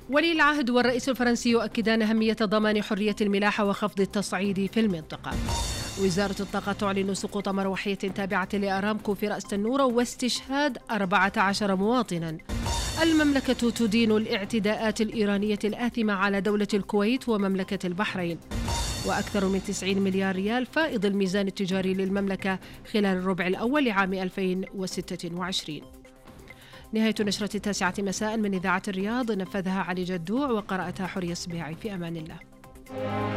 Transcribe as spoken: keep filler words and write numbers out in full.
ولي العهد والرئيس الفرنسي يؤكدان أهمية ضمان حرية الملاحة وخفض التصعيد في المنطقة. وزارة الطاقة تعلن سقوط مروحية تابعة لأرامكو في رأس تنورة واستشهاد أربعة عشر مواطنا. المملكة تدين الاعتداءات الإيرانية الآثمة على دولة الكويت ومملكة البحرين. وأكثر من تسعين مليار ريال فائض الميزان التجاري للمملكة خلال الربع الأول لعام ألفين وستة وعشرين. نهاية نشرة التاسعة مساء من إذاعة الرياض، نفذها علي جدوع وقرأتها حورية السبيعي. في أمان الله.